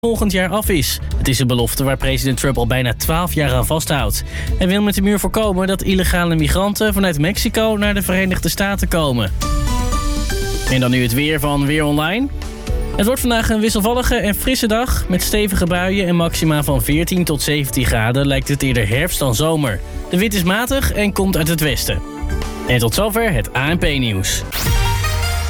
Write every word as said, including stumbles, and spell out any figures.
volgend jaar af is. Het is een belofte waar president Trump al bijna twaalf jaar aan vasthoudt. Hij wil met de muur voorkomen dat illegale migranten vanuit Mexico naar de Verenigde Staten komen. En dan nu het weer van Weer Online. Het wordt vandaag een wisselvallige en frisse dag. Met stevige buien en maxima van veertien tot zeventien graden lijkt het eerder herfst dan zomer. De wind is matig en komt uit het westen. En tot zover het A N P-nieuws.